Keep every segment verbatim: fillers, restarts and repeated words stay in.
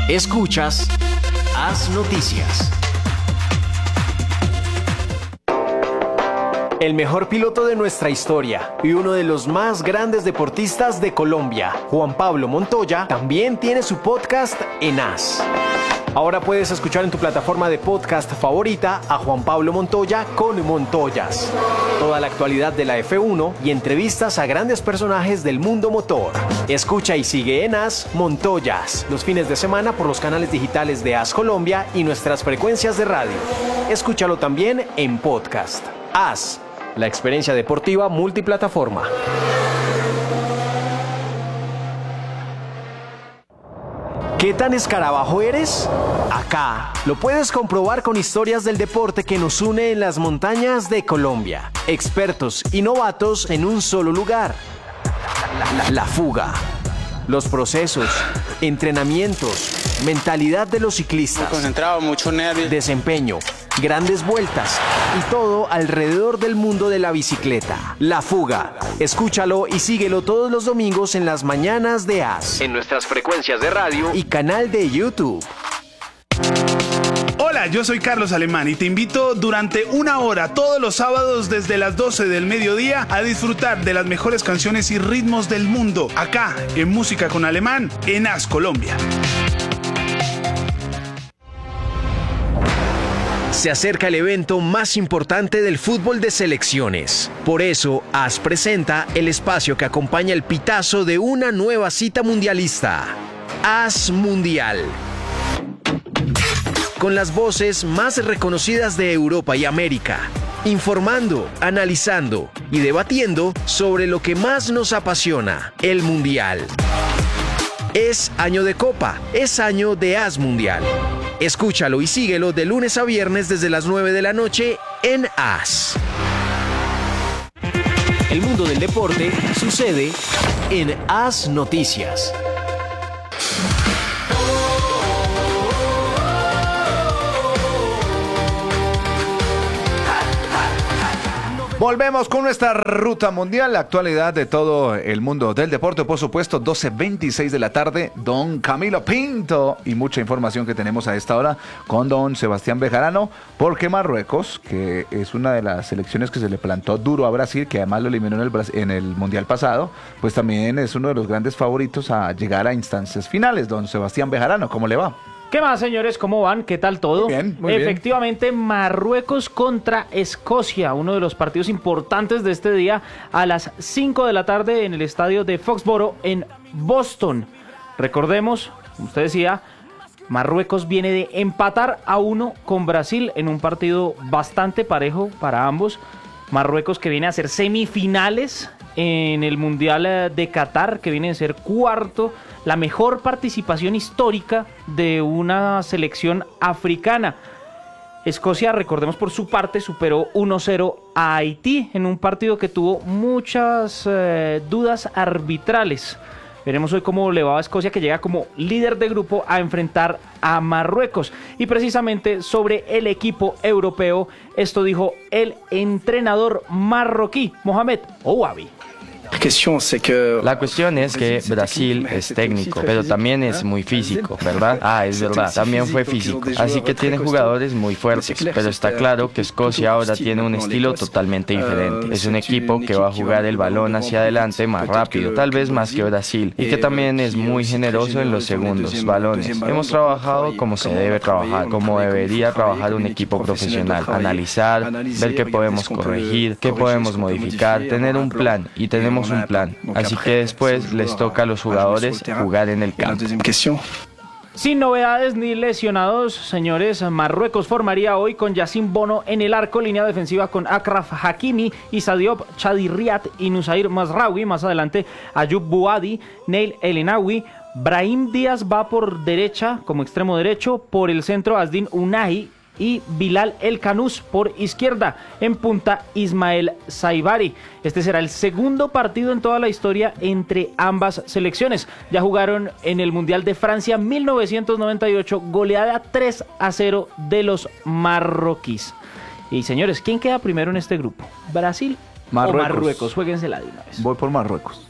Escuchas Haz Noticias. El mejor piloto de nuestra historia y uno de los más grandes deportistas de Colombia, Juan Pablo Montoya, también tiene su podcast en Haz. Ahora puedes escuchar en tu plataforma de podcast favorita a Juan Pablo Montoya con Montoyas. Toda la actualidad de la F uno y entrevistas a grandes personajes del mundo motor. Escucha y sigue en Haz Montoyas los fines de semana por los canales digitales de Haz Colombia y nuestras frecuencias de radio. Escúchalo también en podcast. Haz, la experiencia deportiva multiplataforma. ¿Qué tan escarabajo eres? Acá lo puedes comprobar con historias del deporte que nos une en las montañas de Colombia. Expertos y novatos en un solo lugar. La, la, la fuga. Los procesos, entrenamientos, mentalidad de los ciclistas. Muy concentrado, mucho nervio. Desempeño, grandes vueltas y todo alrededor del mundo de la bicicleta. La Fuga. Escúchalo y síguelo todos los domingos en las mañanas de Haz. En nuestras frecuencias de radio y canal de YouTube. Hola, yo soy Carlos Alemán y te invito durante una hora todos los sábados desde las doce del mediodía a disfrutar de las mejores canciones y ritmos del mundo, acá en Música con Alemán, en Haz Colombia. Se acerca el evento más importante del fútbol de selecciones. Por eso, Haz presenta el espacio que acompaña el pitazo de una nueva cita mundialista. Haz Mundial. Con las voces más reconocidas de Europa y América, informando, analizando y debatiendo sobre lo que más nos apasiona, el Mundial. Es año de Copa, es año de Haz Mundial. Escúchalo y síguelo de lunes a viernes desde las nueve de la noche en Haz. El mundo del deporte sucede en Haz Noticias. Volvemos con nuestra ruta mundial, la actualidad de todo el mundo del deporte, por supuesto, doce veintiséis de la tarde, don Camilo Pinto y mucha información que tenemos a esta hora con don Sebastián Bejarano, porque Marruecos, que es una de las selecciones que se le plantó duro a Brasil, que además lo eliminó en el, en el Mundial pasado, pues también es uno de los grandes favoritos a llegar a instancias finales. Don Sebastián Bejarano, ¿cómo le va? ¿Qué más, señores? ¿Cómo van? ¿Qué tal todo? Muy bien, muy Efectivamente, bien. Marruecos contra Escocia, uno de los partidos importantes de este día a las cinco de la tarde en el estadio de Foxborough en Boston. Recordemos, como usted decía, Marruecos viene de empatar a uno con Brasil en un partido bastante parejo para ambos. Marruecos que viene a ser semifinales en el Mundial de Qatar, que viene a ser cuarto, la mejor participación histórica de una selección africana. Escocia, recordemos por su parte, superó uno cero a Haití en un partido que tuvo muchas eh, dudas arbitrales. Veremos hoy cómo le va a Escocia, que llega como líder de grupo a enfrentar a Marruecos. Y precisamente sobre el equipo europeo, esto dijo el entrenador marroquí, Mohamed Ouabi. La cuestión es que Brasil es técnico, pero también es muy físico, ¿verdad? Ah, es verdad, también fue físico. Así que tiene jugadores muy fuertes, pero está claro que Escocia ahora tiene un estilo totalmente diferente. Es un equipo que va a jugar el balón hacia adelante más rápido, tal vez más que Brasil, y que también es muy generoso en los segundos balones. Hemos trabajado como se debe trabajar, como debería trabajar un equipo profesional. Analizar, ver qué podemos corregir, qué podemos modificar, tener un plan, y tenemos un plan, así que después les toca a los jugadores jugar en el campo. Sin novedades ni lesionados, señores, Marruecos formaría hoy con Yacine Bono en el arco, línea defensiva con Achraf Hakimi, Issa Diop, Chadi Riad y Nusair Mazraoui, más adelante Ayoub Bouadi, Neil El-Enaoui. Brahim Díaz va por derecha como extremo derecho, por el centro Asdin Ounahi y Bilal El Kanous por izquierda, en punta Ismael Saibari. Este será el segundo partido en toda la historia entre ambas selecciones. Ya jugaron en el Mundial de Francia mil novecientos noventa y ocho, goleada tres a cero de los marroquíes. Y señores, ¿quién queda primero en este grupo? ¿Brasil Marruecos. o Marruecos? Juéguensela de una vez. Voy por Marruecos.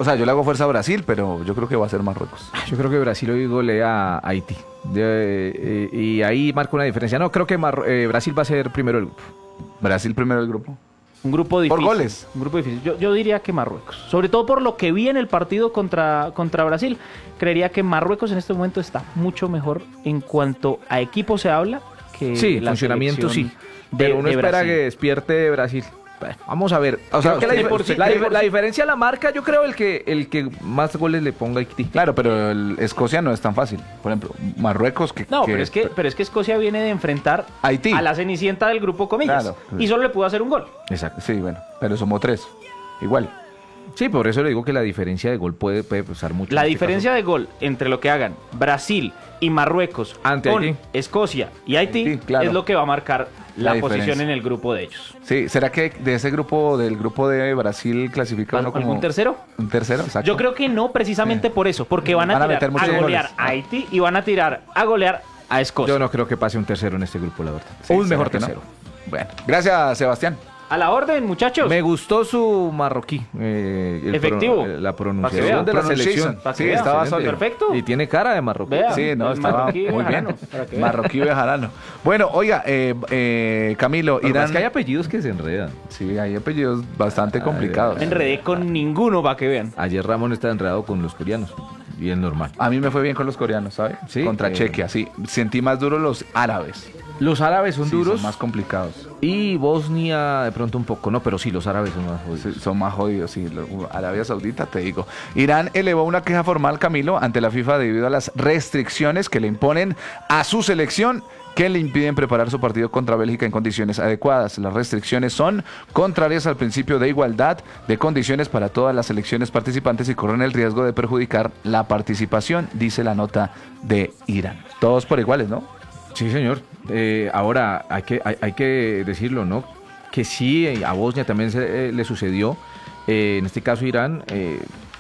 O sea, yo le hago fuerza a Brasil, pero yo creo que va a ser Marruecos. Yo creo que Brasil hoy golea a Haití. De, eh, y ahí marca una diferencia. No, creo que Mar- eh, Brasil va a ser primero el grupo. Brasil primero el grupo. Un grupo difícil. Por goles. Un grupo difícil. Yo, yo diría que Marruecos. Sobre todo por lo que vi en el partido contra, contra Brasil. Creería que Marruecos en este momento está mucho mejor en cuanto a equipo se habla que Sí, la funcionamiento sí. selección de- Pero uno de espera Brasil. que despierte Brasil. Bueno, vamos a ver. O sea, Creo que la, de dif- por sí- la de dif- por la sí- diferencia la marca, yo creo el que el que más goles le ponga a Haití. Claro, pero el Escocia no es tan fácil. Por ejemplo, Marruecos que... No, que- pero es que pero es que Escocia viene de enfrentar Haití. a la cenicienta del grupo comillas Claro. y solo le pudo hacer un gol. Exacto. Sí, bueno, pero somos tres. Igual. Sí, por eso le digo que la diferencia de gol puede, puede pesar mucho. La en este diferencia caso. de gol entre lo que hagan Brasil y Marruecos Ante con Haití. Escocia y Haití Haití, claro. es lo que va a marcar La la, posición diferencia. en el grupo de ellos. Sí, ¿será que de ese grupo, del grupo de Brasil, clasifica uno como... ¿Algún tercero? Un tercero, exacto. Yo creo que no, precisamente por eso, porque van a, Van a tirar meter muchos a golear goles. a Haití y van a tirar a golear a Escocia. Yo no creo que pase un tercero en este grupo, la verdad. Sí, o un ¿será mejor que no? tercero. Bueno, gracias, Sebastián. A la orden, muchachos. Me gustó su marroquí. eh, el Efectivo. pro- eh, la Pa' que pronunciación vean. de la Pronunciation. selección. Pa' que Sí, vean. estaba Excelente. sólido. Perfecto. Y tiene cara de marroquí. Vea. Sí, no, el estaba marroquí muy bien. bejarano, para que vean. Marroquí bejarano. Bueno, oiga, eh, eh, Camilo, Lo que pasa Irán... es que hay apellidos que se enredan. Sí, hay apellidos bastante Ay, complicados. Me enredé con ninguno para que vean. Ayer Ramón está enredado con los coreanos. Y es normal. A mí me fue bien con los coreanos, ¿sabes? Sí, Contra eh. Chequia, sí. Sentí más duros los árabes. Los árabes son Sí, duros. son más complicados. Y Bosnia de pronto un poco, no, pero sí, los árabes son más jodidos. Sí, son más jodidos, sí. Lo- Arabia Saudita, te digo. Irán elevó una queja formal, Camilo, ante la FIFA debido a las restricciones que le imponen a su selección que le impiden preparar su partido contra Bélgica en condiciones adecuadas. Las restricciones son contrarias al principio de igualdad de condiciones para todas las selecciones participantes y corren el riesgo de perjudicar la participación, dice la nota de Irán. Todos por iguales, ¿no? Sí, señor. Eh, ahora, hay que, hay, hay que decirlo, ¿no? Que sí, eh, a Bosnia también se, eh, le sucedió. Eh, en este caso, Irán, eh,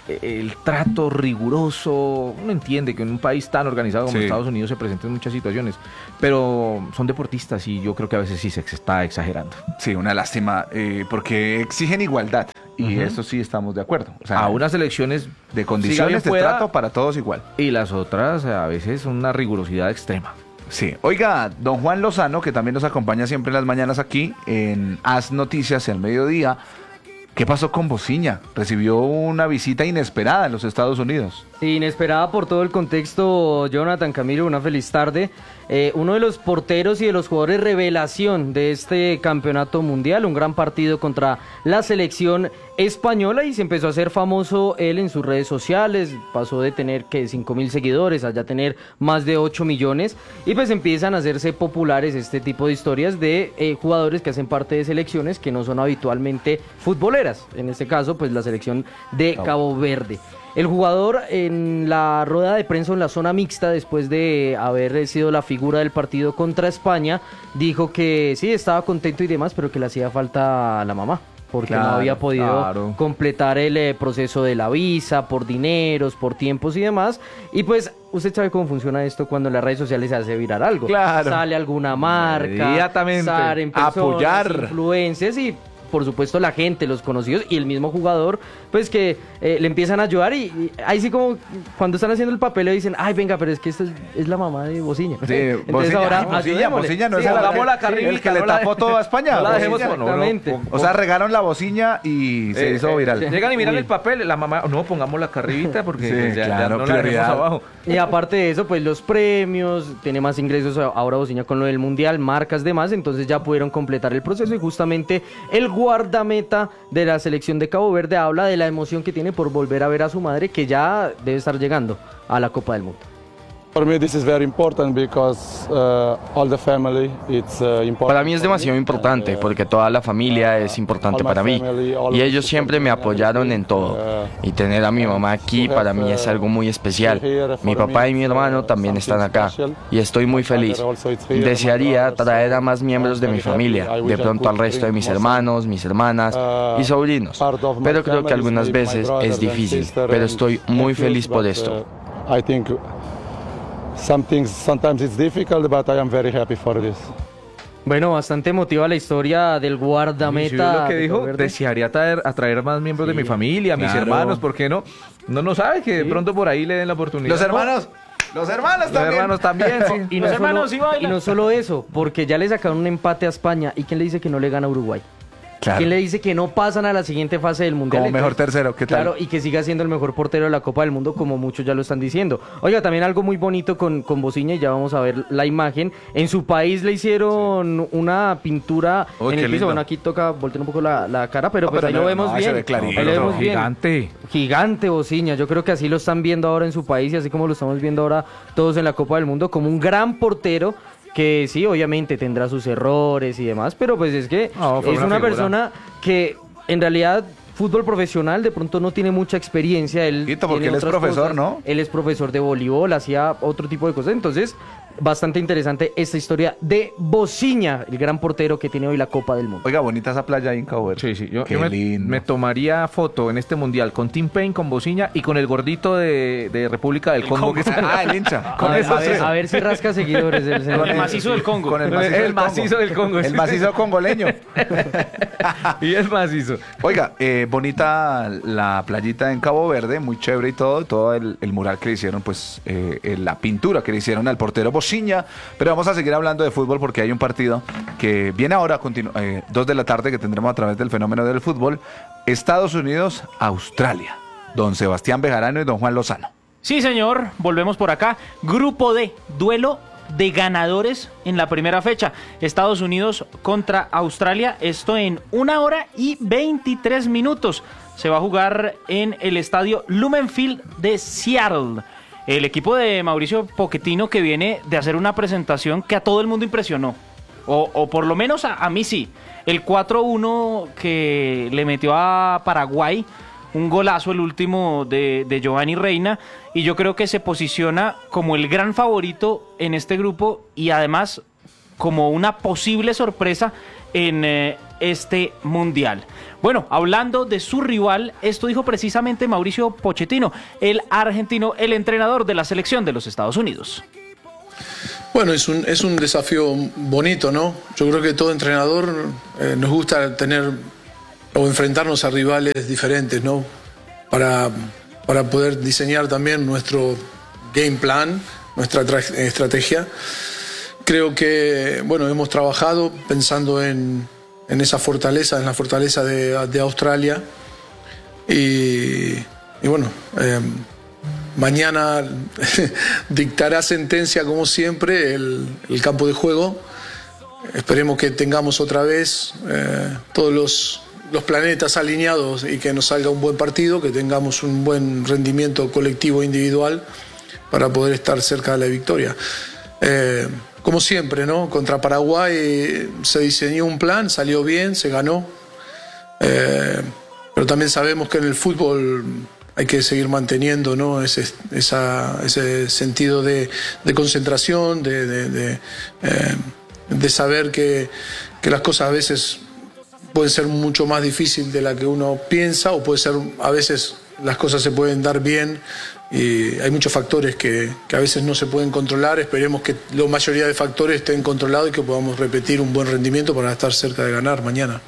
el trato riguroso. Uno entiende que en un país tan organizado como Sí. Estados Unidos se presenten muchas situaciones, pero son deportistas y yo creo que a veces sí se está exagerando. Sí, una lástima, eh, porque exigen igualdad y Ujú. eso sí estamos de acuerdo. O sea, A unas elecciones de condiciones de pueda, trato para todos igual. y las otras a veces una rigurosidad extrema. Sí. Oiga, don Juan Lozano, que también nos acompaña siempre en las mañanas aquí en Haz Noticias al mediodía. ¿Qué pasó con Bociña? Recibió una visita inesperada en los Estados Unidos. Inesperada por todo el contexto, Jonathan, Camilo, una feliz tarde. Eh, uno de los porteros y de los jugadores revelación de este campeonato mundial, un gran partido contra la selección española y se empezó a hacer famoso él en sus redes sociales, pasó de tener que cinco mil seguidores a ya tener más de ocho millones y pues empiezan a hacerse populares este tipo de historias de eh, jugadores que hacen parte de selecciones que no son habitualmente futboleras, en este caso pues la selección de Cabo Verde. El jugador en la rueda de prensa en la zona mixta, después de haber sido la figura del partido contra España, dijo que sí, estaba contento y demás, pero que le hacía falta a la mamá, porque Claro, no había podido claro. completar el eh, proceso de la visa, por dineros, por tiempos y demás. Y pues, usted sabe cómo funciona esto cuando en las redes sociales se hace viral algo. Claro. Sale alguna marca, Inmediatamente. salen personas, Apoyar. influencers y por supuesto la gente, los conocidos y el mismo jugador, pues que eh, le empiezan a ayudar y, y ahí sí como cuando están haciendo el papel le dicen, ay venga, pero es que esta es, es la mamá de Bociña. Sí, Entonces Bociña, ahora ay, Bociña, ayudémosle. Bociña no Sí, es pongámosla el, acá el que arribita, le no la tapó de- toda España. no la dejemos Bociña. por- no, no, Exactamente. O sea, regaron la bocina y se Eh, hizo eh, viral. Llegan y miran Uy. el papel, la mamá, no, pongámosla acá arribita porque Sí, pues, ya, ya claro, no la dejemos prioridad. abajo. Y aparte de eso, pues los premios, tiene más ingresos ahora Bociña con lo del Mundial, marcas demás, entonces ya pudieron completar el proceso y justamente el guardameta de la selección de Cabo Verde habla de la emoción que tiene por volver a ver a su madre que ya debe estar llegando a la Copa del Mundo. For me, this is very important because uh, all the family, it's uh, important. Para mí es for demasiado me. importante And, uh, porque toda la familia es importante all my para mí family, all y of ellos the siempre me family, apoyaron en todo uh, y tener a mi mamá aquí to para have, mí es uh, algo muy especial. here for Mi papá me, y mi hermano uh, también something están acá special. y estoy muy My father feliz. also is here, my Desearía brothers, traer a so más miembros de I'm mi very happy. familia, I wish de I pronto al could resto de bring mis more hermanos, mis hermanas Uh, y sobrinos, part of my pero creo que family, algunas my veces brothers es and difícil, sister pero and estoy muy nephews, feliz por but, esto. uh, I think some things sometimes it's difficult, but I am very happy for this. Bueno, bastante emotiva la historia del guardameta. ¿Sí vio lo que dijo? Verde. Desearía traer, atraer más miembros Sí, de mi familia, mis claro. hermanos, ¿por qué no? No, no sabe que de Sí. pronto por ahí le den la oportunidad. Los hermanos, los hermanos Los también. hermanos también, sí. Y Los no, hermanos solo, sí bailan. y no solo eso, porque ya le sacaron un empate a España. ¿Y quién le dice que no le gana a Uruguay? Claro. ¿Quién le dice que no pasan a la siguiente fase del Mundial? Como mejor Entonces, tercero, ¿qué tal? Claro, y que siga siendo el mejor portero de la Copa del Mundo, como muchos ya lo están diciendo. Oiga, también algo muy bonito con, con Bociña, y ya vamos a ver la imagen. En su país le hicieron una pintura Uy, en qué el piso. lindo. Bueno, aquí toca voltear un poco la, la cara, pero No, pues pero ahí no, lo vemos no, ahí se bien. ve clarito. Ahí lo vemos bien. Gigante. Gigante Bociña, yo creo que así lo están viendo ahora en su país y así como lo estamos viendo ahora todos en la Copa del Mundo, como un gran portero que sí, obviamente tendrá sus errores y demás, pero pues es que No, fue es una una figura. persona que en realidad fútbol profesional de pronto no tiene mucha experiencia. Él Quito, porque tiene él es otras profesor, cosas. ¿no? Él es profesor de voleibol, hacía otro tipo de cosas, entonces bastante interesante esta historia de Bociña, el gran portero que tiene hoy la Copa del Mundo. Oiga, bonita esa playa ahí en Cabo Verde. Sí, sí, yo, Qué yo me, lindo. me tomaría foto en este mundial con Tim Payne, con Bociña y con el gordito de, de República del Congo. que está- Ah, el hincha. A ver, eso a, ver, sí. a ver si rasca seguidores del señor. Con el macizo del Congo. Con el El macizo, del, macizo Congo. del Congo, El sí. macizo congoleño. Y es macizo. Oiga, eh, bonita la playita en Cabo Verde, muy chévere y todo, todo el, el mural que le hicieron, pues eh, eh, la pintura que le hicieron al portero Bociña. Pero vamos a seguir hablando de fútbol porque hay un partido que viene ahora, continu- eh, dos de la tarde, que tendremos a través del fenómeno del fútbol. Estados Unidos, Australia. Don Sebastián Bejarano y don Juan Lozano. Sí, señor, volvemos por acá. Grupo D, duelo de ganadores en la primera fecha. Estados Unidos contra Australia, esto en una hora y veintitrés minutos. Se va a jugar en el estadio Lumen Field de Seattle. El equipo de Mauricio Pochettino, que viene de hacer una presentación que a todo el mundo impresionó. O, o por lo menos a, a mí sí. El cuatro uno que le metió a Paraguay, un golazo el último de, de Giovanni Reina, y yo creo que se posiciona como el gran favorito en este grupo y además como una posible sorpresa en eh, este mundial. Bueno, hablando de su rival, esto dijo precisamente Mauricio Pochettino, el argentino, el entrenador de la selección de los Estados Unidos. Bueno, es un, es un desafío bonito, ¿no? Yo creo que todo entrenador eh, nos gusta tener o enfrentarnos a rivales diferentes, ¿no? Para, para poder diseñar también nuestro game plan, nuestra tra- estrategia. Creo que, bueno, hemos trabajado pensando en, en esa fortaleza, en la fortaleza de, de Australia. Y, y bueno, eh, mañana dictará sentencia, como siempre, el, el campo de juego. Esperemos que tengamos otra vez eh, todos los, los planetas alineados y que nos salga un buen partido, que tengamos un buen rendimiento colectivo e individual para poder estar cerca de la victoria. Eh, como siempre, ¿no? Contra Paraguay se diseñó un plan, salió bien, se ganó. Eh, pero también sabemos que en el fútbol hay que seguir manteniendo, ¿no? ese, esa, ese sentido de, de concentración, de, de, de, eh, de saber que, que las cosas a veces pueden ser mucho más difíciles de la que uno piensa, o puede ser, a veces las cosas se pueden dar bien y hay muchos factores que, que a veces no se pueden controlar. Esperemos que la mayoría de factores estén controlados y que podamos repetir un buen rendimiento para estar cerca de ganar mañana.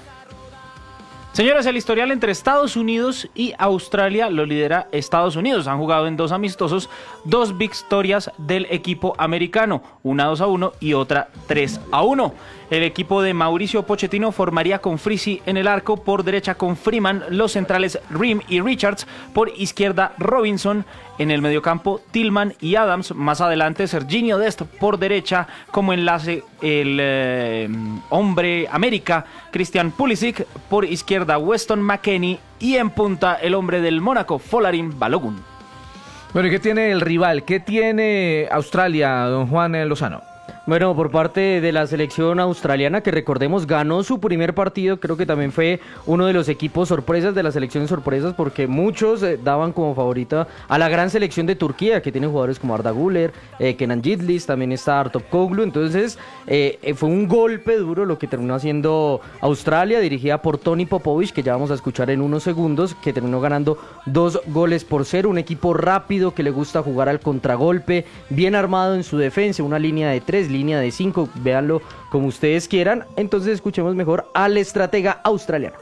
Señores, el historial entre Estados Unidos y Australia lo lidera Estados Unidos. Han jugado en dos amistosos, dos victorias del equipo americano, una dos a uno y otra tres a uno. El equipo de Mauricio Pochettino formaría con Frisi en el arco, por derecha con Freeman, los centrales Rim y Richards, por izquierda Robinson, en el mediocampo Tillman y Adams, más adelante Serginho Dest por derecha, como enlace el eh, hombre América, Christian Pulisic, por izquierda Weston McKennie y en punta el hombre del Mónaco, Folarin Balogun. Bueno, ¿y qué tiene el rival? ¿Qué tiene Australia, don Juan eh, Lozano? Bueno, por parte de la selección australiana, que recordemos ganó su primer partido, creo que también fue uno de los equipos sorpresas de las selecciones sorpresas, porque muchos eh, daban como favorita a la gran selección de Turquía, que tiene jugadores como Arda Güler, eh, Kenan Yildiz, también está Artokoglu. Entonces eh, eh, fue un golpe duro lo que terminó haciendo Australia, dirigida por Tony Popovich, que ya vamos a escuchar en unos segundos, que terminó ganando dos goles por cero. Un equipo rápido que le gusta jugar al contragolpe, bien armado en su defensa, una línea de tres, línea de cinco, véanlo como ustedes quieran. Entonces escuchemos mejor al estratega australiano.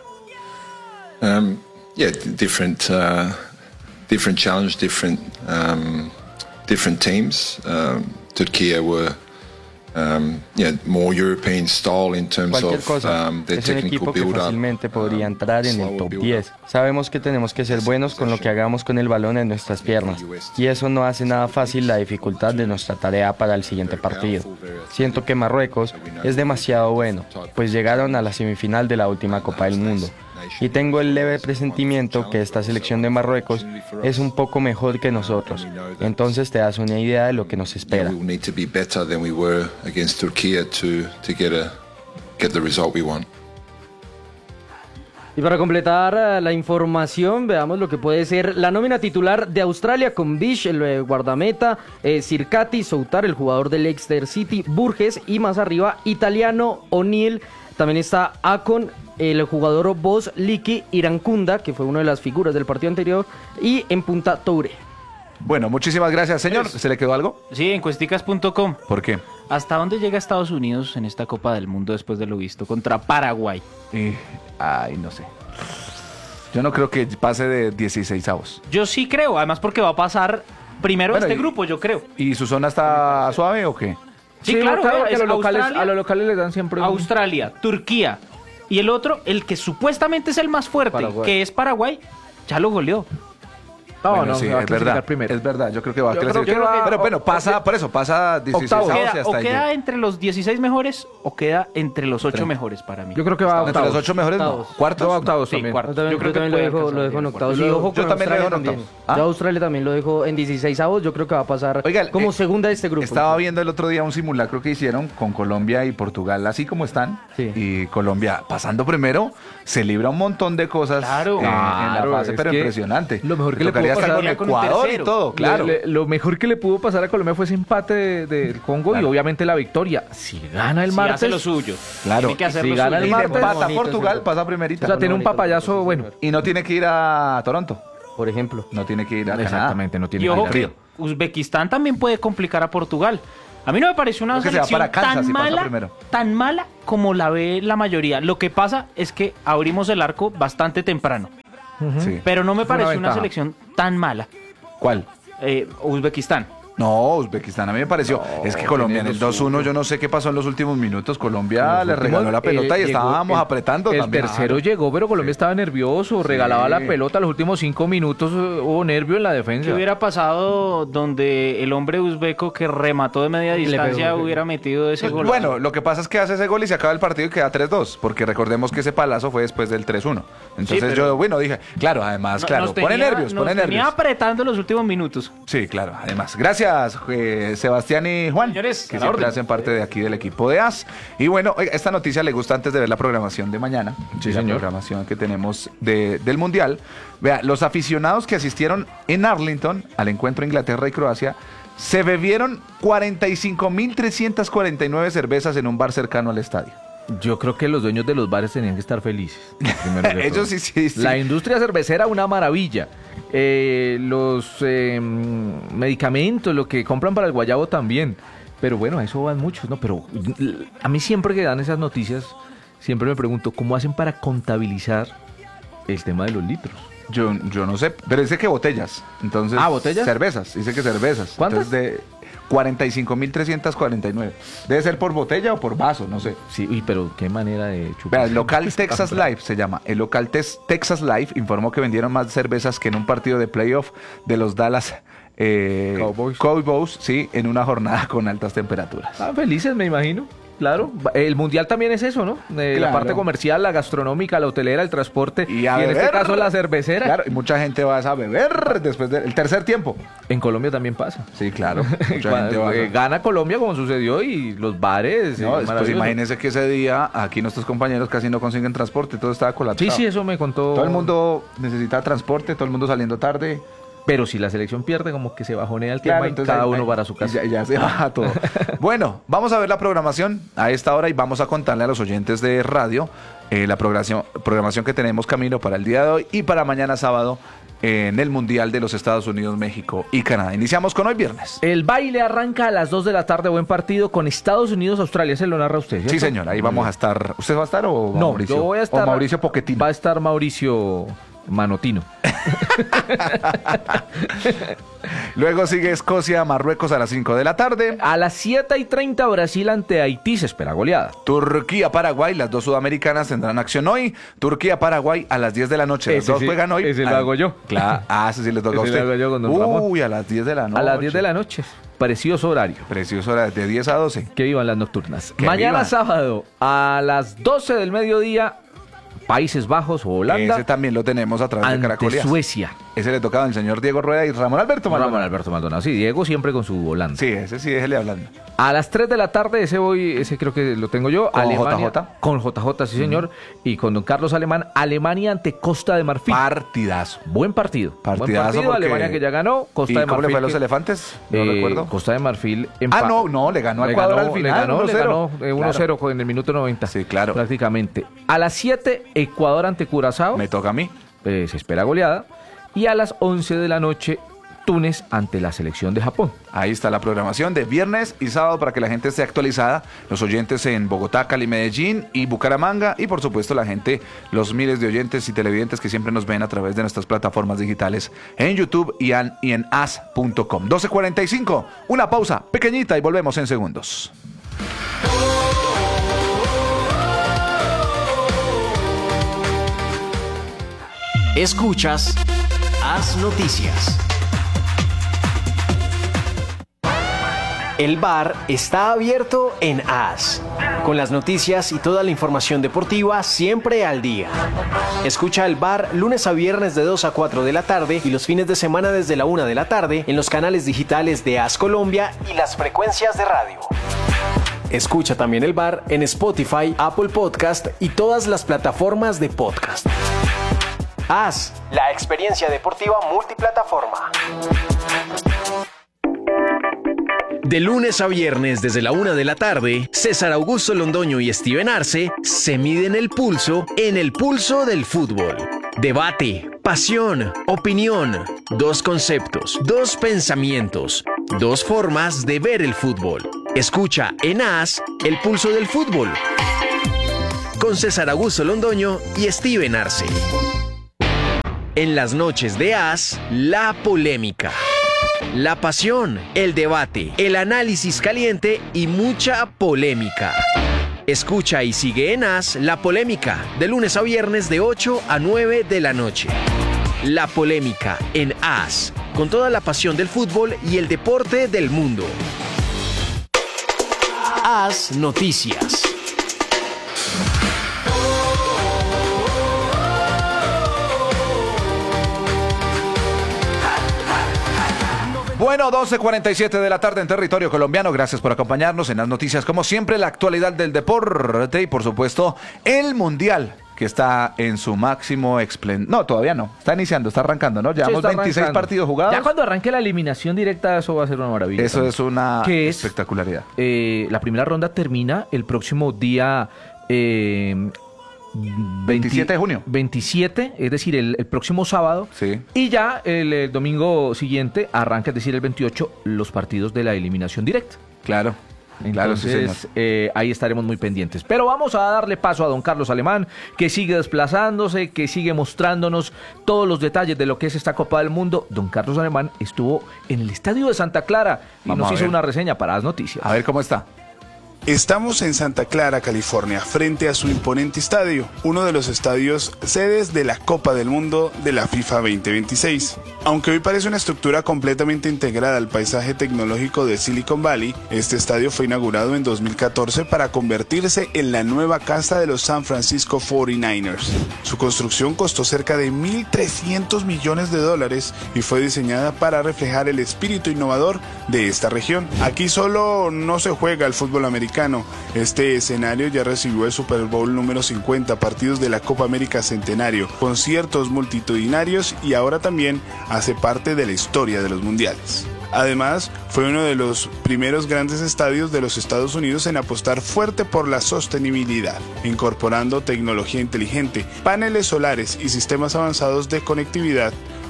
Um, yeah, different, uh, different challenge, different, um, different teams. Um, Turkey were, um, yeah, more European style in terms Cualquier of cosa. um, their Es un technical equipo que build-up. fácilmente podría entrar en el top diez. Sabemos que tenemos que ser buenos con lo que hagamos con el balón en nuestras piernas. Y eso no hace nada fácil la dificultad de nuestra tarea para el siguiente partido. Siento que Marruecos es demasiado bueno, pues llegaron a la semifinal de la última Copa del Mundo. Y tengo el leve presentimiento que esta selección de Marruecos es un poco mejor que nosotros. Entonces te das una idea de lo que nos espera. We will need to be better than we were against Turkey to to get a get the result we want. Y para completar uh, la información, veamos lo que puede ser la nómina titular de Australia con Bish, el eh, guardameta, eh, Sirkati, Soutar, el jugador del Leicester City, Burgess y más arriba, Italiano, O'Neill, también está Akon, el jugador Boss, Liki, Irankunda, que fue una de las figuras del partido anterior, y en punta Toure. Bueno, muchísimas gracias, señor. ¿Se le quedó algo? Sí, encuesticas punto com. ¿Por qué? ¿Hasta dónde llega Estados Unidos en esta Copa del Mundo después de lo visto contra Paraguay? Y, ay, no sé. Yo no creo que pase de dieciseisavos. Yo sí creo, además porque va a pasar primero Bueno, este y- grupo, yo creo. ¿Y su zona está suave o qué? Sí, claro, claro, vea, que a es los locales, Australia, a los locales les dan siempre un- Australia, Turquía y el otro, el que supuestamente es el más fuerte, Paraguay. que es Paraguay, ya lo goleó. No, Bueno, no, sí, se va a es clasificar verdad. primero. Es verdad, yo creo que va a Yo creo clasificar. que va- Pero bueno, pasa, o- por eso, pasa dieciseisavos Octavos. y Queda- hasta o ahí queda llega. entre los dieciséis mejores o queda entre los ocho Treinta. mejores para mí. Yo creo que va a Entre los octavos. ocho mejores, no. Octavos. ¿Cuartos? Yo a octavos Sí, también. cuartos. Yo también, Yo creo yo que también lo puede dejo, alcanzar lo dejo en bien, octavos. yo- Y ojo yo con también lo dejo en Australia octavos. también. ¿Ah? Yo a Australia también lo dejo en dieciseisavos. Yo creo que va a pasar Oiga, como eh, segunda de este grupo. Estaba viendo el otro día un simulacro que hicieron con Colombia y Portugal, así como están. Sí. Y Colombia pasando primero, se libra un montón de cosas Claro. eh, en la Claro, fase, es pero que impresionante. lo mejor que le tocaría pudo estar pasar- con con un Ecuador y tercero. todo, claro. Le- le- lo mejor que le pudo pasar a Colombia fue ese empate de- del Congo Claro. y obviamente la victoria. Si gana el Sí, martes, hace lo suyo. Claro. Tiene que hacer Si lo gana suyo. el Y martes, le empata bonito, Portugal, sí. pasa primerita. o sea, tiene un bonito, papayazo bueno. Y no tiene que ir a Toronto. Por ejemplo. No tiene que ir a Canadá. Exactamente, no tiene Y ojo que que ir. Uzbekistán también puede complicar a Portugal. A mí no me pareció una Creo que se va selección para Kansas tan si pasa mala, primero. tan mala como la ve la mayoría. Lo que pasa es que abrimos el arco bastante temprano, Sí. pero no me Es una pareció una, ventaja. selección tan mala. ¿Cuál? Eh, Uzbekistán. No, Uzbekistán a mí me pareció. es que Colombia en el dos uno, yo no sé qué pasó en los últimos minutos. Colombia le regaló la pelota y Eh, llegó- estábamos el- apretando El también. tercero llegó, pero Colombia estaba nervioso, regalaba la pelota. Los últimos cinco minutos eh, hubo nervio en la defensa. ¿Qué hubiera pasado donde el hombre uzbeco que remató de media distancia pegó. hubiera metido ese gol? Bueno, lo que pasa es que hace ese gol y se acaba el partido y queda tres dos, porque recordemos que ese palazo fue después del tres uno. Entonces pero- yo, bueno, dije, claro, además, No- claro, nos pone tenía- nervios, nos pone tenía nervios. apretando en los últimos minutos. Sí, claro, además. Gracias, eh, Sebastián y Juan, Señores, que a la siempre orden. hacen parte de aquí del equipo de A S. Y bueno, oiga, esta noticia le gusta antes de ver la programación de mañana. Sí, la señor. programación que tenemos de- del Mundial. Vea, los aficionados que asistieron en Arlington al encuentro Inglaterra y Croacia se bebieron cuarenta y cinco mil trescientas cuarenta y nueve cervezas en un bar cercano al estadio. Yo creo que los dueños de los bares tenían que estar felices. primero que Ellos todo. sí, sí, sí. La industria cervecera, una maravilla. Eh, los eh, medicamentos, lo que compran para el guayabo también. Pero bueno, a eso van muchos, ¿no? Pero l- a mí siempre que dan esas noticias, siempre me pregunto, ¿cómo hacen para contabilizar el tema de los litros? Yo, yo no sé, pero dice que botellas. Entonces, Ah, ¿botellas? Cervezas, dice que cervezas. ¿Cuántas? Entonces, de cuarenta y cinco mil trescientas cuarenta y nueve. Debe ser por botella o por vaso, no sé. Sí, uy, pero qué manera de Vea, chupar. el local Texas Live se llama. El local Tes- Texas Live informó que vendieron más cervezas que en un partido de playoff de los Dallas eh, Cowboys. Cowboys, sí, en una jornada con altas temperaturas. Ah, felices, me imagino. Claro, el mundial también es eso, ¿no? Eh, La Claro. parte comercial, la gastronómica, la hotelera, el transporte Y y, a en este beber. caso la cervecera. Claro, y mucha gente va a beber después del tercer tiempo. En Colombia también pasa. Sí, claro. Mucha gente Cuando, va a- eh, gana Colombia como sucedió y los bares. No, eh, pues maravilloso. imagínense que ese día aquí nuestros compañeros casi no consiguen transporte, todo estaba colapsado. Sí, sí, eso me contó. Todo el mundo necesita transporte, todo el mundo saliendo tarde. Pero si la selección pierde, como que se bajonea el tema Claro, y entonces cada ahí- uno ahí- para su casa. Ya, ya se baja todo. Bueno, vamos a ver la programación a esta hora y vamos a contarle a los oyentes de radio eh, la programación, programación que tenemos camino para el día de hoy y para mañana sábado en el Mundial de los Estados Unidos, México y Canadá. Iniciamos con hoy viernes. El baile arranca a las dos de la tarde, buen partido con Estados Unidos, Australia. ¿Se lo narra usted, cierto? Sí, señor, ahí vamos a estar. ¿Usted va a estar o No, Mauricio? yo voy a estar. O Mauricio Pochettino. Va a estar Mauricio Manotino. Luego sigue Escocia, Marruecos a las cinco de la tarde. A las siete y treinta Brasil ante Haití, se espera goleada. Turquía, Paraguay, las dos sudamericanas tendrán acción hoy. Turquía, Paraguay a las diez de la noche. Las Ese dos sí, juegan hoy. ese lo Ah, hago yo. Claro. Ah, ese sí les toca a Ese usted. lo hago yo con don Ramón. Uy, a las diez de la noche. A las diez de la noche. Precioso horario. Precioso horario, de diez a doce. Que vivan las nocturnas. Que Mañana vivan. sábado, a las doce del mediodía, Países Bajos o Holanda. Ese también lo tenemos a través de ante Caracolías. Suecia. Ese le tocaba al señor Diego Rueda y Ramón Alberto Maldonado. Ramón Alberto Maldonado. Sí, Diego siempre con su Holanda. Sí, ese sí, déjele hablando. A las tres de la tarde, ese voy, ese creo que lo tengo yo. ¿Con Alemania, J J? Con J J, sí señor. Y con don Carlos Alemán, Alemania ante Costa de Marfil. Partidazo. Buen partido. Buen Partidazo partido, porque- Alemania que ya ganó. Costa ¿Y de cómo Marfil. le fue a los que- elefantes? No eh, recuerdo. Costa de Marfil. Ah, empa- no, no, le ganó a Le Ecuador ganó, al final. le ganó, le uno cero. ganó eh, uno cero en el minuto noventa. Sí, claro. Prácticamente. A las siete, Ecuador ante Curazao. Me toca a mí. Eh, se espera goleada. Y a las once de la noche, Túnez ante la selección de Japón. Ahí está la programación de viernes y sábado para que la gente esté actualizada. Los oyentes en Bogotá, Cali, Medellín y Bucaramanga. Y por supuesto la gente, los miles de oyentes y televidentes que siempre nos ven a través de nuestras plataformas digitales en YouTube y en, y en as punto com. doce cuarenta y cinco, una pausa pequeñita y volvemos en segundos. Escuchas Haz Noticias. El bar está abierto en As, con las noticias y toda la información deportiva siempre al día. Escucha el bar lunes a viernes de dos a cuatro de la tarde y los fines de semana desde la una de la tarde en los canales digitales de As Colombia y las frecuencias de radio. Escucha también el bar en Spotify, Apple Podcast y todas las plataformas de podcast. As, la experiencia deportiva multiplataforma. De lunes a viernes desde la una de la tarde, César Augusto Londoño y Steven Arce se miden el pulso en el pulso del fútbol. Debate, pasión, opinión, dos conceptos, dos pensamientos, dos formas de ver el fútbol. Escucha en As el pulso del fútbol con César Augusto Londoño y Steven Arce. En las noches de As, la polémica, la pasión, el debate, el análisis caliente y mucha polémica. Escucha y sigue en As la polémica, de lunes a viernes de ocho a nueve de la noche. La polémica en As, con toda la pasión del fútbol y el deporte del mundo. As Noticias. Bueno, doce cuarenta y siete de la tarde en territorio colombiano. Gracias por acompañarnos en las noticias. Como siempre, la actualidad del deporte y, por supuesto, el Mundial, que está en su máximo esplendor. No, todavía no. Está iniciando, está arrancando, ¿no? Llevamos Sí, está veintiséis arrancando. partidos jugados. Ya cuando arranque la eliminación directa, eso va a ser una maravilla. Eso también. es una ¿Qué es? espectacularidad. Eh, la primera ronda termina el próximo día eh, veintisiete de junio. veintisiete, es decir, el, el próximo sábado. Sí. Y ya el, el domingo siguiente arranca, es decir, el veintiocho, los partidos de la eliminación directa. Claro. Claro, sí, Entonces, señor. eh, ahí estaremos muy pendientes. Pero vamos a darle paso a don Carlos Alemán, que sigue desplazándose, que sigue mostrándonos todos los detalles de lo que es esta Copa del Mundo. Don Carlos Alemán estuvo en el Estadio de Santa Clara y Vamos nos a hizo ver. una reseña para las noticias. A ver cómo está. Estamos en Santa Clara, California, frente a su imponente estadio, uno de los estadios sedes de la Copa del Mundo de la FIFA veinte veintiséis. Aunque hoy parece una estructura completamente integrada al paisaje tecnológico de Silicon Valley, este estadio fue inaugurado en dos mil catorce para convertirse en la nueva casa de los San Francisco cuarenta y nueve ers. Su construcción costó cerca de mil trescientos millones de dólares y fue diseñada para reflejar el espíritu innovador de esta región. Aquí solo no se juega el fútbol americano. Este escenario ya recibió el Super Bowl número cincuenta, partidos de la Copa América Centenario, conciertos multitudinarios y ahora también hace parte de la historia de los mundiales. Además, fue uno de los primeros grandes estadios de los Estados Unidos en apostar fuerte por la sostenibilidad, incorporando tecnología inteligente, paneles solares y sistemas avanzados de conectividad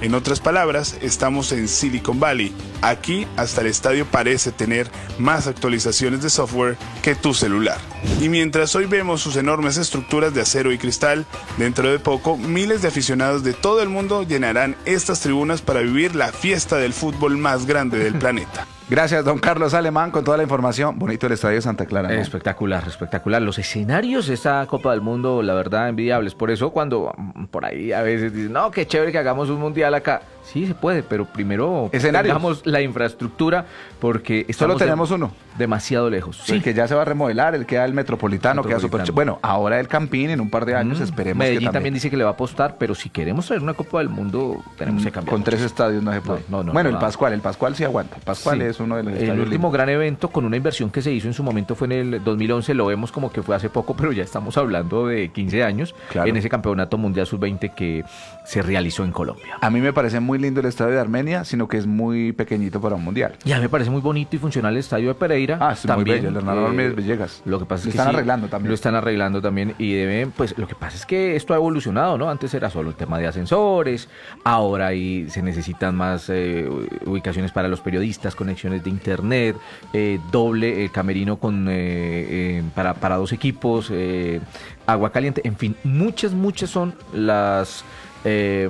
En otras palabras, estamos en Silicon Valley. Aquí hasta el estadio parece tener más actualizaciones de software que tu celular. Y mientras hoy vemos sus enormes estructuras de acero y cristal, dentro de poco miles de aficionados de todo el mundo llenarán estas tribunas para vivir la fiesta del fútbol más grande del planeta. Gracias, don Carlos Alemán, con toda la información. Bonito el estadio de Santa Clara, ¿no? Espectacular, espectacular. Los escenarios de esta Copa del Mundo, la verdad, envidiables. Por eso cuando por ahí a veces dicen, no, qué chévere que hagamos un mundial acá. Sí, se puede, pero primero escenarios. Tengamos la infraestructura, porque solo tenemos de, uno. Demasiado lejos. Sí, el que ya se va a remodelar, el que da el Metropolitano, queda súper chévere. Bueno, ahora el Campín en un par de años, mm, esperemos Medellín que también. también dice que le va a apostar, pero si queremos traer una Copa del Mundo, tenemos que cambiar. Con tres estadios no se puede. No, no, no, bueno, no, el no. Pascual, el Pascual sí aguanta. El Pascual sí. Es uno de los estadios. El último gran evento con una inversión que se hizo en su momento fue en el dos mil once, lo vemos como que fue hace poco, pero ya estamos hablando de quince años, claro. En ese campeonato mundial sub veinte que se realizó en Colombia. A mí me parece muy lindo el estadio de Armenia, sino que es muy pequeñito para un mundial. Ya me parece muy bonito y funcional el estadio de Pereira. Ah, es también, muy bello, el Hernando Armenias Villegas. Lo que pasa es lo que están sí, arreglando también. Lo están arreglando también y deben, pues lo que pasa es que esto ha evolucionado, ¿no? Antes era solo el tema de ascensores, ahora ahí se necesitan más eh, ubicaciones para los periodistas, conexiones de internet, eh, doble eh, camerino con eh, eh, para, para dos equipos, eh, agua caliente, en fin, muchas, muchas son las... Eh,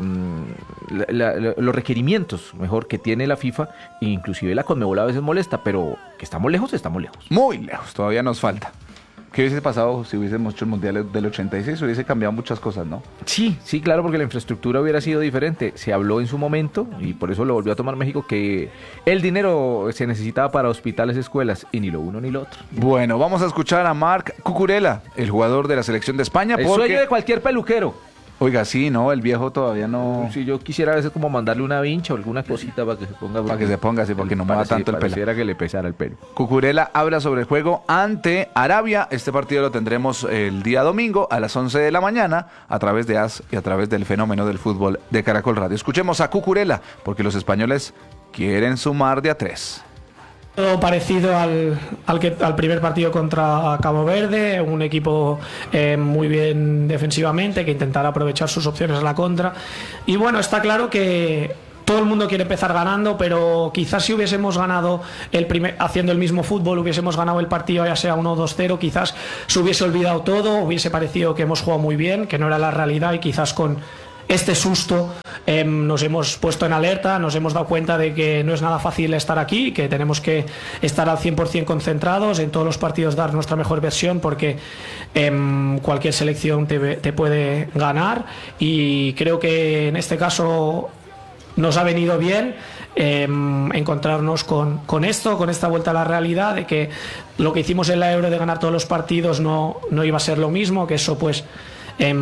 la, la, los requerimientos mejor que tiene la FIFA, e inclusive la Conmebol a veces molesta, pero que estamos lejos, estamos lejos. Muy lejos, todavía nos falta. ¿Qué hubiese pasado si hubiésemos hecho el Mundial del ochenta y seis? Hubiese cambiado muchas cosas, ¿no? Sí, sí, claro, porque la infraestructura hubiera sido diferente. Se habló en su momento, y por eso lo volvió a tomar México, que el dinero se necesitaba para hospitales, escuelas, y ni lo uno ni lo otro. Bueno, vamos a escuchar a Marc Cucurella, el jugador de la selección de España. El porque... sueño de cualquier peluquero. Oiga, sí, no, el viejo todavía no... Si yo quisiera a veces como mandarle una vincha o alguna cosita para que se ponga... Para que se ponga así, porque no mueva tanto el pelo. Pareciera que le pesara el pelo. Cucurella habla sobre el juego ante Arabia. Este partido lo tendremos el día domingo a las once de la mañana a través de A S y a través del fenómeno del fútbol de Caracol Radio. Escuchemos a Cucurella, porque los españoles quieren sumar de a tres. Todo parecido al, al, que, al primer partido contra Cabo Verde, un equipo eh, muy bien defensivamente, que intentará aprovechar sus opciones a la contra. Y bueno, está claro que todo el mundo quiere empezar ganando, pero quizás si hubiésemos ganado el primer, haciendo el mismo fútbol, hubiésemos ganado el partido ya sea uno dos cero, quizás se hubiese olvidado todo, hubiese parecido que hemos jugado muy bien, que no era la realidad, y quizás con este susto eh, nos hemos puesto en alerta, nos hemos dado cuenta de que no es nada fácil estar aquí, que tenemos que estar al cien por ciento concentrados, en todos los partidos dar nuestra mejor versión, porque eh, cualquier selección te, te puede ganar, y creo que en este caso nos ha venido bien eh, encontrarnos con, con esto, con esta vuelta a la realidad, de que lo que hicimos en la Euro de ganar todos los partidos no, no iba a ser lo mismo, que eso pues Eh,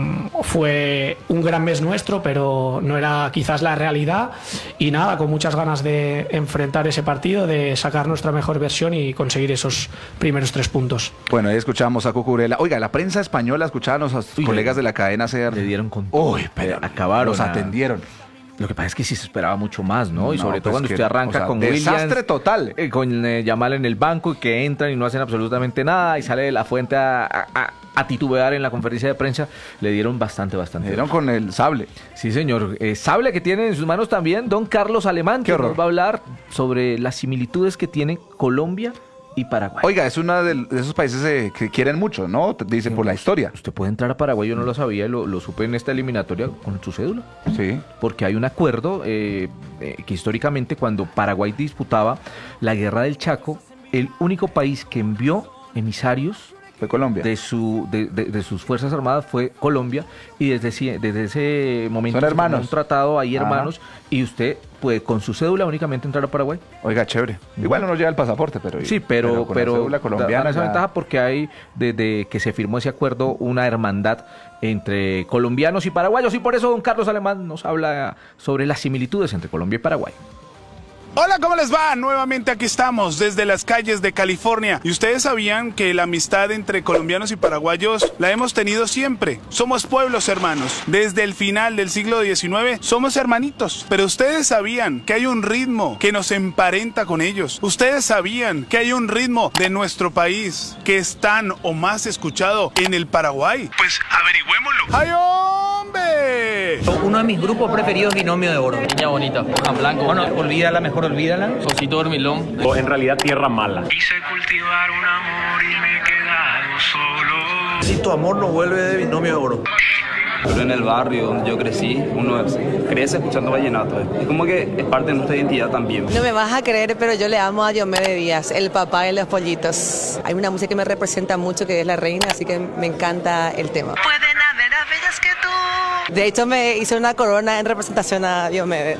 fue un gran mes nuestro, pero no era quizás la realidad, y nada, con muchas ganas de enfrentar ese partido, de sacar nuestra mejor versión y conseguir esos primeros tres puntos. Bueno, ahí escuchamos a Cucurella. Oiga, la prensa española, escuchaban a los Uy, colegas de la cadena SER. Le dieron con... Uy, pero acabaron. Los atendieron. Lo que pasa es que sí se esperaba mucho más, ¿no? Y No, sobre todo pues cuando que, usted arranca o sea, con desastre Williams, total. eh, con eh, Yamal en el banco, y que entran y no hacen absolutamente nada, y sale de la fuente a, a, a titubear en la conferencia de prensa. Le dieron bastante, bastante. Le dieron con el sable. Sí, señor. Eh, sable que tiene en sus manos también don Carlos Alemán, Qué que horror. nos va a hablar sobre las similitudes que tienen Colombia y Paraguay. Oiga, es uno de, de esos países eh, que quieren mucho, ¿no? Dice por la historia. Usted puede entrar a Paraguay, yo no lo sabía, y lo, lo supe en esta eliminatoria con su cédula. Sí. Porque hay un acuerdo eh, eh, que históricamente, cuando Paraguay disputaba la guerra del Chaco, el único país que envió emisarios Fue Colombia. de su de, de, de sus fuerzas armadas fue Colombia, y desde, ese- desde ese momento Son se hermanos. firmó un tratado, hay Ajá. hermanos, y usted puede con su cédula únicamente entrar a Paraguay. Oiga, chévere. Igual no nos lleva el pasaporte, pero... Sí, pero, con pero, la cédula da- colombiana dan esa ya- ventaja porque hay, desde que se firmó ese acuerdo, una hermandad entre colombianos y paraguayos, y por eso don Carlos Alemán nos habla sobre las similitudes entre Colombia y Paraguay. Hola, ¿cómo les va? Nuevamente aquí estamos desde las calles de California. ¿Y ustedes sabían que la amistad entre colombianos y paraguayos la hemos tenido siempre? Somos pueblos hermanos. Desde el final del siglo diecinueve somos hermanitos. Pero ustedes sabían que hay un ritmo que nos emparenta con ellos. Ustedes sabían que hay un ritmo de nuestro país que es tan o más escuchado en el Paraguay. Pues averigüémoslo. ¡Ay, hombre! Yombe. Uno de mis grupos preferidos, Binomio de Oro. Niña bonita, hoja en blanco. Bueno, olvídala, mejor olvídala. Sosito dormilón. O en realidad tierra mala. Quise cultivar un amor y me he quedado solo. Si tu amor no vuelve de Binomio de Oro. Pero en el barrio donde yo crecí, uno crece escuchando vallenato. Es como que es parte de nuestra identidad también. No me vas a creer, pero yo le amo a Diomedes Díaz, el papá de los pollitos. Hay una música que me representa mucho, que es La Reina, así que me encanta el tema. Pueden haber a bellas que tú. De hecho, me hice una corona en representación a Diomedes.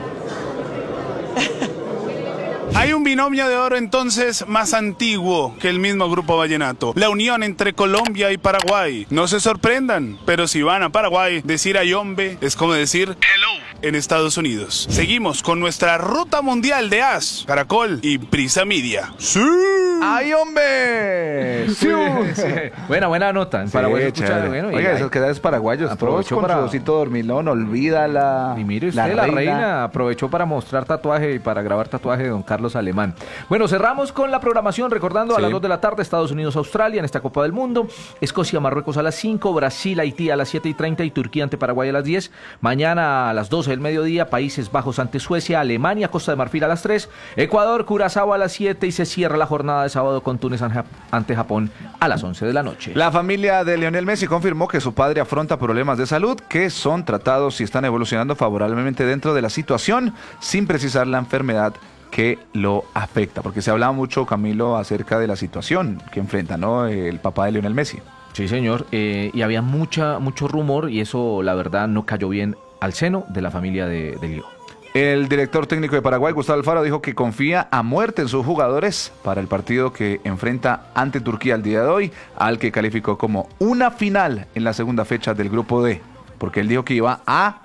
Hay un binomio de oro entonces más antiguo que el mismo grupo vallenato. La unión entre Colombia y Paraguay. No se sorprendan, pero si van a Paraguay, decir a Yombe es como decir hello en Estados Unidos. Seguimos con nuestra ruta mundial de As, Caracol y Prisa Media. ¡Sí! ¡Ay, hombre! Sí, sí. Buena, buena nota. En Paraguay se escucha bueno. Oiga, esos quedades paraguayos, aprovechó con para... Sosito Dormilón, olvídala. Y mire usted, la, la reina. reina aprovechó para mostrar tatuaje y para grabar tatuaje de don Carlos Alemán. Bueno, cerramos con la programación, recordando sí. a las dos de la tarde, Estados Unidos, Australia en esta Copa del Mundo, Escocia, Marruecos a las cinco, Brasil, Haití a las siete y treinta y Turquía ante Paraguay a las diez. Mañana a las doce del mediodía, Países Bajos ante Suecia, Alemania, Costa de Marfil a las tres, Ecuador, Curazao a las siete y se cierra la jornada de sábado con Túnez ante Japón a las once de la noche. La familia de Lionel Messi confirmó que su padre afronta problemas de salud que son tratados y están evolucionando favorablemente dentro de la situación, sin precisar la enfermedad que lo afecta, porque se hablaba mucho, Camilo, acerca de la situación que enfrenta, ¿no?, el papá de Lionel Messi. Sí, señor, eh, y había mucha mucho rumor y eso, la verdad, no cayó bien al seno de la familia de, de Lío. El director técnico de Paraguay, Gustavo Alfaro, dijo que confía a muerte en sus jugadores para el partido que enfrenta ante Turquía el día de hoy, al que calificó como una final en la segunda fecha del grupo D, porque él dijo que iba a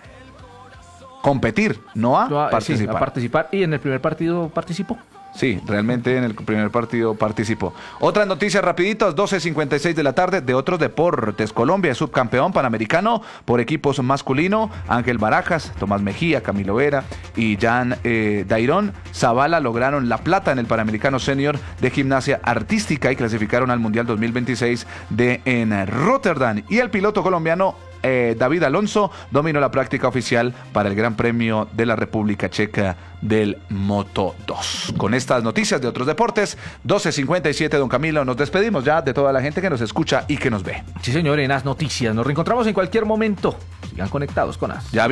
competir, no a, no a participar. Sí, a participar, y en el primer partido participó. Sí, realmente en el primer partido participó. Otras noticias rapiditas, doce cincuenta y seis de la tarde, de otros deportes. Colombia es subcampeón panamericano por equipos masculino. Ángel Barajas, Tomás Mejía, Camilo Vera y Jan eh, Dairón Zavala lograron la plata en el Panamericano Senior de Gimnasia Artística y clasificaron al Mundial dos mil veintiséis de en Rotterdam. Y el piloto colombiano Eh, David Alonso dominó la práctica oficial para el Gran Premio de la República Checa del Moto dos. Con estas noticias de otros deportes, doce cincuenta y siete, don Camilo, nos despedimos ya de toda la gente que nos escucha y que nos ve. Sí, señor, en As Noticias. Nos reencontramos en cualquier momento. Sigan conectados con As. Ya